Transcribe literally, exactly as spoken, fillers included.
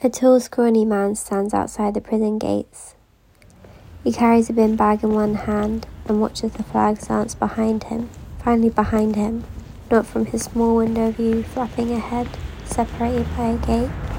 A tall, scrawny man stands outside the prison gates. He carries a bin bag in one hand and watches the flags dance behind him, finally behind him, not from his small window view flapping ahead, separated by a gate.